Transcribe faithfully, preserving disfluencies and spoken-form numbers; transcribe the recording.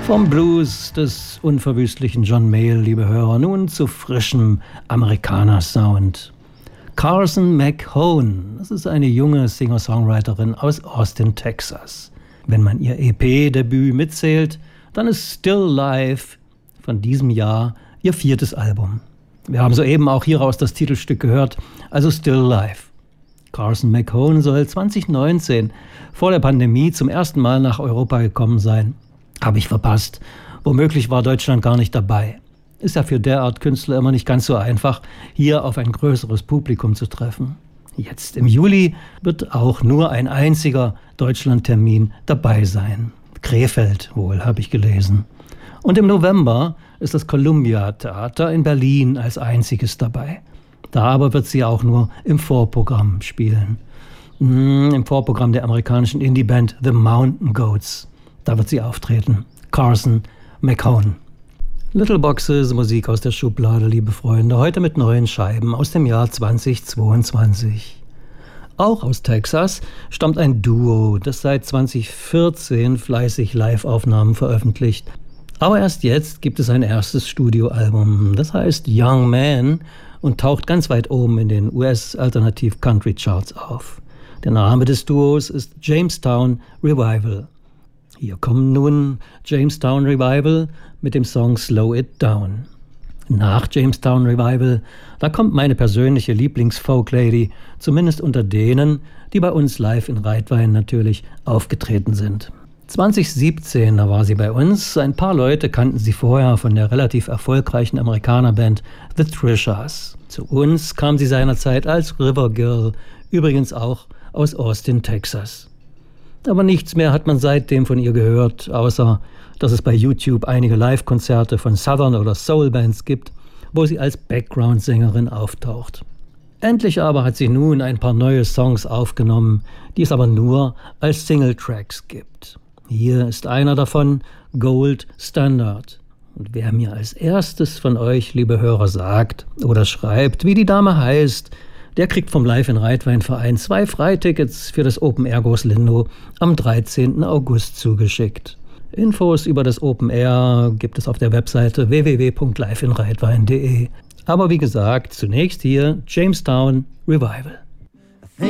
Vom Blues des unverwüstlichen John Mayall, liebe Hörer, nun zu frischem Amerikaner-Sound. Carson McHone, das ist eine junge Singer-Songwriterin aus Austin, Texas. Wenn man ihr E P-Debüt mitzählt, dann ist Still Life von diesem Jahr ihr viertes Album. Wir haben soeben auch hieraus das Titelstück gehört, also Still Life. Carson McHone soll zwanzig neunzehn vor der Pandemie zum ersten Mal nach Europa gekommen sein. Habe ich verpasst. Womöglich war Deutschland gar nicht dabei. Ist ja für derart Künstler immer nicht ganz so einfach, hier auf ein größeres Publikum zu treffen. Jetzt im Juli wird auch nur ein einziger Deutschlandtermin dabei sein. Krefeld wohl, habe ich gelesen. Und im November ist das Columbia Theater in Berlin als einziges dabei. Da aber wird sie auch nur im Vorprogramm spielen. Mm, Im Vorprogramm der amerikanischen Indie-Band The Mountain Goats. Da wird sie auftreten. Carson McHone. Little Boxes, Musik aus der Schublade, liebe Freunde. Heute mit neuen Scheiben aus dem Jahr zweitausendzweiundzwanzig. Auch aus Texas stammt ein Duo, das seit zwanzig vierzehn fleißig Live-Aufnahmen veröffentlicht. Aber erst jetzt gibt es ein erstes Studioalbum. Das heißt Young Man und taucht ganz weit oben in den U S-Alternativ-Country-Charts auf. Der Name des Duos ist Jamestown Revival. Hier kommen nun Jamestown Revival mit dem Song Slow It Down. Nach Jamestown Revival, da kommt meine persönliche Lieblings-Folk-Lady, zumindest unter denen, die bei uns live in Reitwein natürlich aufgetreten sind. zwanzig siebzehn, da war sie bei uns. Ein paar Leute kannten sie vorher von der relativ erfolgreichen Amerikanerband The Trishas. Zu uns kam sie seinerzeit als River Girl, übrigens auch aus Austin, Texas. Aber nichts mehr hat man seitdem von ihr gehört, außer dass es bei YouTube einige Live-Konzerte von Southern- oder Soul-Bands gibt, wo sie als Background-Sängerin auftaucht. Endlich aber hat sie nun ein paar neue Songs aufgenommen, die es aber nur als Single-Tracks gibt. Hier ist einer davon, Gold Standard. Und wer mir als erstes von euch, liebe Hörer, sagt oder schreibt, wie die Dame heißt, der kriegt vom Live in Reitwein Verein zwei Freitickets für das Open Air Großlindow am dreizehnten August zugeschickt. Infos über das Open Air gibt es auf der Webseite w w w punkt live in reitwein punkt de. Aber wie gesagt, zunächst hier Jamestown Revival.